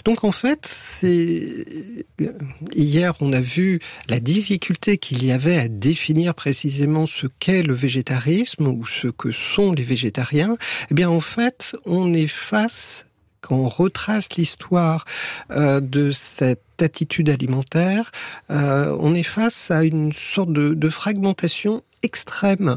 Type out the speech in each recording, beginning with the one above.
Donc en fait, hier on a vu la difficulté qu'il y avait à définir précisément ce qu'est le végétarisme ou ce que sont les végétariens. Eh bien en fait, on est face, quand on retrace l'histoire de cette attitude alimentaire, on est face à une sorte de fragmentation extrême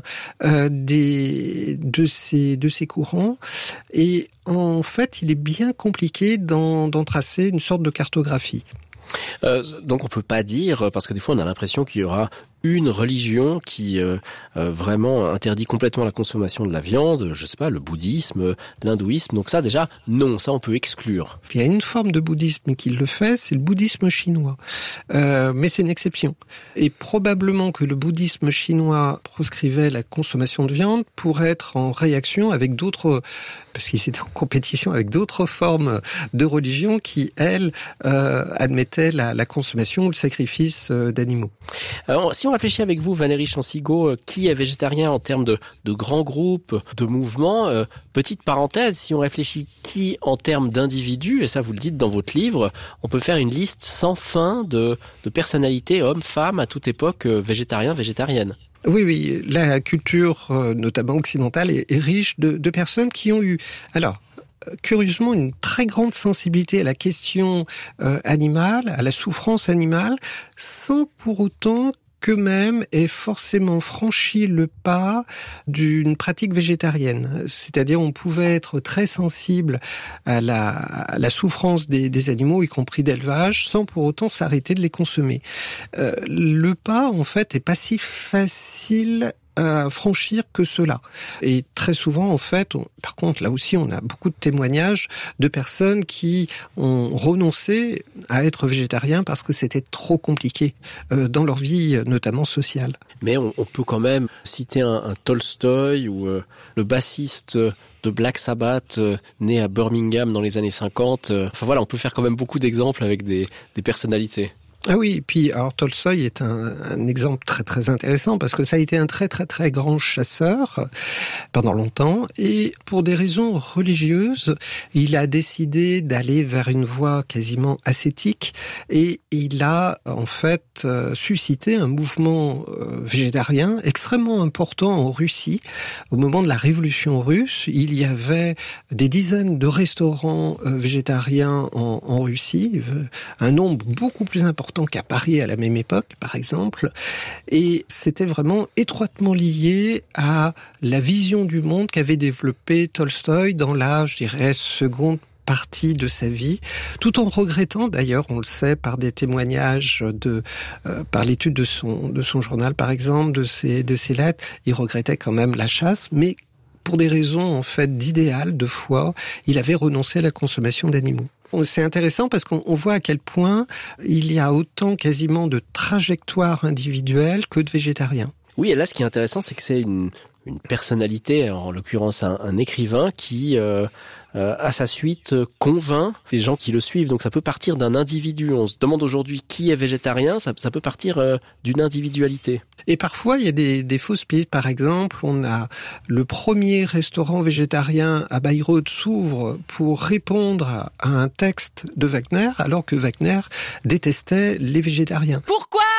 de ces courants, et en fait il est bien compliqué d'en tracer une sorte de cartographie. Donc on peut pas dire, parce que des fois on a l'impression qu'il y aura une religion qui vraiment interdit complètement la consommation de la viande, je sais pas, le bouddhisme, l'hindouisme, donc ça déjà, non, ça on peut exclure. Il y a une forme de bouddhisme qui le fait, c'est le bouddhisme chinois, mais c'est une exception. Et probablement que le bouddhisme chinois proscrivait la consommation de viande pour être en réaction avec d'autres, parce qu'ils étaient en compétition avec d'autres formes de religion qui, elles, admettaient la consommation ou le sacrifice d'animaux. Alors, si on réfléchit avec vous, Valérie Chansigo, qui est végétarien en termes de grands groupes, de mouvements, petite parenthèse, si on réfléchit qui en termes d'individus, et ça vous le dites dans votre livre, on peut faire une liste sans fin de personnalités, hommes, femmes, à toute époque, végétariens, végétariennes. Oui, la culture, notamment occidentale, est riche de personnes qui ont eu... Alors, curieusement, une très grande sensibilité à la question animale, à la souffrance animale, sans pour autant qu'eux-mêmes aient forcément franchi le pas d'une pratique végétarienne. C'est-à-dire, on pouvait être très sensible à la souffrance des animaux, y compris d'élevage, sans pour autant s'arrêter de les consommer. Le pas, en fait, est pas si facile à franchir que cela. Et très souvent, en fait, par contre, là aussi, on a beaucoup de témoignages de personnes qui ont renoncé à être végétariens parce que c'était trop compliqué dans leur vie, notamment sociale. Mais on peut quand même citer un Tolstoï ou le bassiste de Black Sabbath, né à Birmingham dans les années 50. Enfin voilà, on peut faire quand même beaucoup d'exemples avec des personnalités. Ah oui, et puis alors Tolstoï est un exemple très très intéressant parce que ça a été un très très très grand chasseur pendant longtemps, et pour des raisons religieuses, il a décidé d'aller vers une voie quasiment ascétique, et il a en fait suscité un mouvement végétarien extrêmement important en Russie. Au moment de la Révolution russe, il y avait des dizaines de restaurants végétariens en Russie, un nombre beaucoup plus important qu'à Paris à la même époque, par exemple. Et c'était vraiment étroitement lié à la vision du monde qu'avait développé Tolstoï dans la, je dirais, seconde partie de sa vie, tout en regrettant, d'ailleurs, on le sait par des témoignages par l'étude de son journal, par exemple, de ses lettres, il regrettait quand même la chasse, mais pour des raisons, en fait, d'idéal, de foi, il avait renoncé à la consommation d'animaux. C'est intéressant parce qu'on voit à quel point il y a autant quasiment de trajectoires individuelles que de végétariens. Oui, et là, ce qui est intéressant, c'est que c'est une personnalité, en l'occurrence un écrivain qui, à sa suite, convainc des gens qui le suivent. Donc ça peut partir d'un individu. On se demande aujourd'hui qui est végétarien, ça peut partir d'une individualité. Et parfois, il y a des fausses pistes. Par exemple, on a le premier restaurant végétarien à Bayreuth s'ouvre pour répondre à un texte de Wagner, alors que Wagner détestait les végétariens. Pourquoi